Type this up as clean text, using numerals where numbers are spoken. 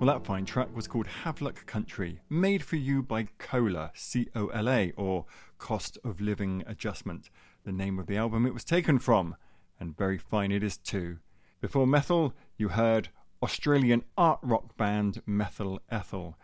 Well, that fine track was called Havelock Country, made for you by COLA, C-O-L-A, or Cost of Living Adjustment, the name of the album it was taken from, and very fine it is too. Before Methyl, you heard Australian art rock band Methyl Ethel,